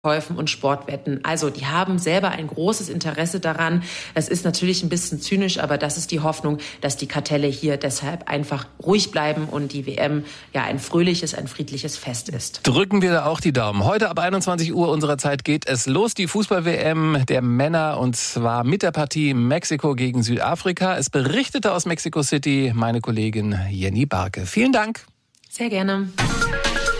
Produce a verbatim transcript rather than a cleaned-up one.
Käufen und Sportwetten. Also die haben selber ein großes Interesse daran. Es ist natürlich ein bisschen zynisch, aber das ist die Hoffnung, dass die Kartelle hier deshalb einfach ruhig bleiben und die W M ja ein fröhliches, ein friedliches Fest ist. Drücken wir da auch die Daumen. Heute ab einundzwanzig Uhr unserer Zeit geht es los, die Fußball-W M der Männer, und zwar mit der Partie Mexiko gegen Südafrika. Es berichtete aus Mexico City meine Kollegin Jenny Barke. Vielen Dank. Sehr gerne.